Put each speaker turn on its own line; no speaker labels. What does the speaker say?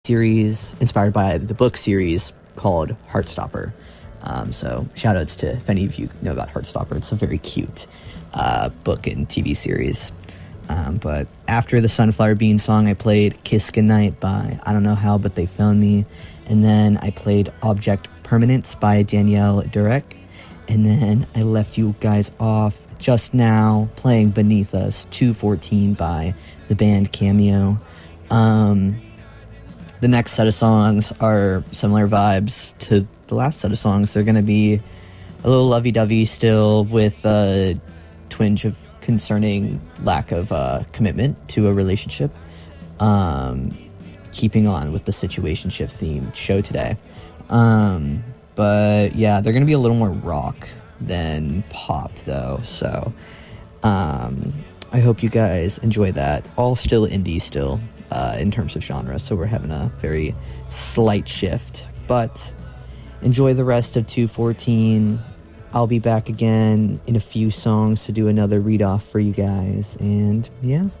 series inspired by the book series called Heartstopper. So shout outs to if any of you know about Heartstopper. It's a very cute book and TV series. But after the Sunflower Bean song, I played Kiss Goodnight by I Don't Know How, But They Found Me. And then I played Object Permanence by Danielle Durek. And then I left you guys off just now playing Beneath Us 214 by the band Cameo. The next set of songs are similar vibes to the last set of songs. They're going to be a little lovey-dovey still with a twinge of concerning lack of commitment to a relationship. Keeping on with the situationship themed show today. But yeah, they're going to be a little more rock than pop though. So I hope you guys enjoy that. All still indie still. In terms of genre, so we're having a very slight shift, but enjoy the rest of 214. I'll be back again in a few songs to do another read off for you guys, and yeah.